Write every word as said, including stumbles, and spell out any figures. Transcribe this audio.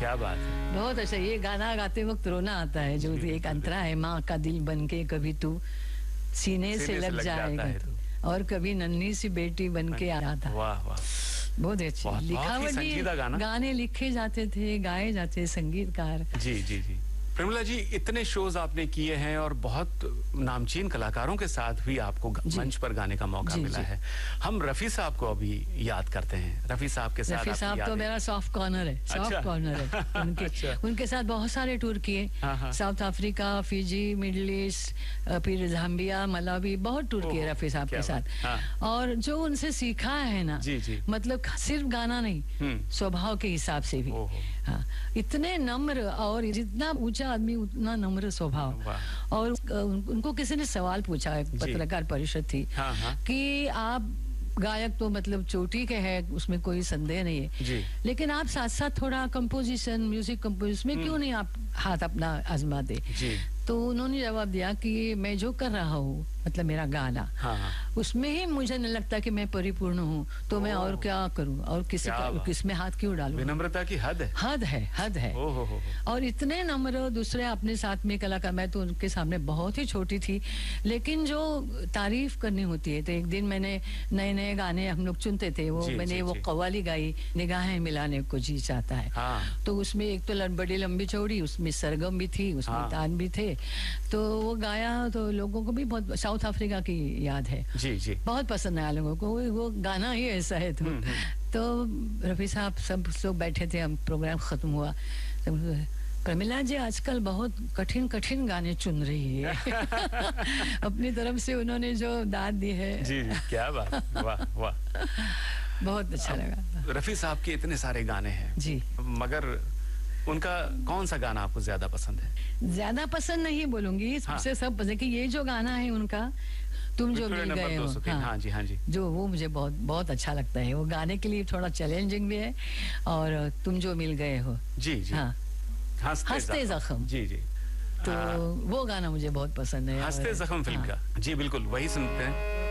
क्या बात है, बहुत अच्छा। ये गाना गाते वक्त रोना आता है, जो एक अंतरा है, माँ का दिल बनके कभी तू सीने से लग जाएगा और कभी नन्ही सी बेटी बनके आ जाता। वाह वाह, बहुत अच्छी लिखावटी, गाने लिखे जाते थे, गाए जाते, संगीतकार। जी जी जी। प्रेमिला जी, इतने शोज आपने किए हैं और बहुत नामचीन कलाकारों के साथ भी आपको मंच पर गाने का मौका मिला है। हम रफी साहब को अभी याद करते हैं। रफी साहब के साथ, रफी साहब तो मेरा सॉफ्ट कॉर्नर है, सॉफ्ट अच्छा? कॉर्नर है उनके अच्छा। उनके साथ बहुत सारे टूर किए, south Africa, Fiji, middle east, फिर जाम्बिया, मलावी, बहुत टूर किए रफी साहब के साथ। और जो उनसे सीखा है ना, जी जी। मतलब सिर्फ गाना नहीं, स्वभाव के हिसाब से भी। हाँ, इतने नम्र, और जितना ऊंचा आदमी उतना नम्र स्वभाव। और उनको किसी ने सवाल पूछा, पत्रकार परिषद थी, हाँ हाँ। कि आप गायक तो मतलब चोटी के हैं, उसमें कोई संदेह नहीं है जी। लेकिन आप साथ साथ थोड़ा कंपोजिशन, म्यूजिक कंपोजिशन में क्यों नहीं आप हाथ अपना आजमा दे जी। तो उन्होंने जवाब दिया कि मैं जो कर रहा हूँ, मतलब मेरा गाना, हाँ। उसमें ही मुझे नहीं लगता कि मैं परिपूर्ण हूँ, तो मैं और क्या करूँ, और किसी किसमें हाथ क्यों डालूं। विनम्रता की हद है, हद है, हद है। ओ हो हो। और इतने नम्र, दूसरे अपने साथ में कलाकार, मैं तो उनके सामने बहुत ही छोटी थी, लेकिन जो तारीफ करनी होती है, तो एक दिन मैंने नए नए गाने हम लोग चुनते थे, वो जी, मैंने जी, वो जी। कव्वाली गाई, निगाहें मिलाने को जी चाहता है, हाँ। तो उसमें एक तो बड़ी लंबी चौड़ी, उसमें सरगम भी थी, उसमें हाँ। तान भी थे, तो वो गाया, तो लोगों को भी बहुत, साउथ अफ्रीका की याद है जी जी, बहुत पसंद आया लोगों को, वो गाना ही ऐसा है। तो तो रफी साहब सब लोग बैठे थे, हम प्रोग्राम खत्म हुआ, तो प्रमिला जी आजकल बहुत कठिन कठिन गाने चुन रही है अपनी तरफ से उन्होंने जो दाद दी है जी जी, क्या बात, वाह वाह, बहुत अच्छा लगा। रफी साहब के इतने सारे गाने हैं जी, मगर उनका कौन सा गाना आपको ज्यादा पसंद है? ज्यादा पसंद नहीं बोलूंगी, सबसे हाँ। सब पसंद, कि ये जो गाना है उनका, तुम जो मिल गए हो, हाँ, हाँ जी हाँ जी, जो वो मुझे बहुत बहुत अच्छा लगता है। वो गाने के लिए थोड़ा चैलेंजिंग भी है, और तुम जो मिल गए हो जी जी, हाँ, हंसते जख्म जी जी, तो वो गाना मुझे बहुत पसंद है, हंसते जख्म फिल्म का। जी बिल्कुल, वही सुनते हैं।